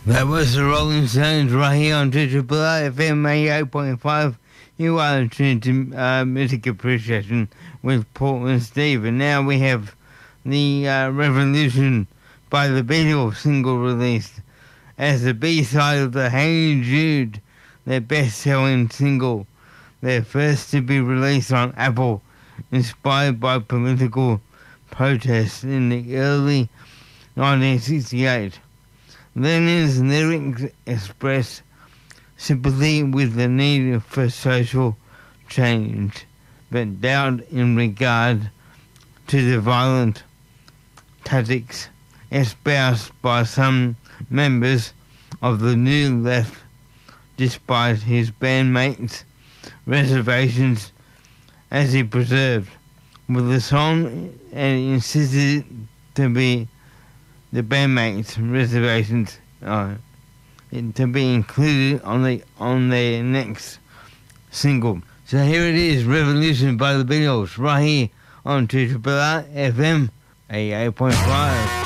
That was the Rolling Stones right here on Triple FM 88.5. You are listening to Music Appreciation with Portland Steve. And now we have the Revolution by the Beatles single released as the B-side of the Hey Jude, their best-selling single, their first to be released on Apple, inspired by political protests in the early 1968. Lennon's lyrics express sympathy with the need for social change, but doubt in regard to the violent tactics espoused by some members of the New Left, despite his bandmates' reservations, as he preserved with the song and insisted to be the bandmates' reservations to be included on their next single. So here it is, Revolution by the Beatles, right here on Triple R FM 88.5.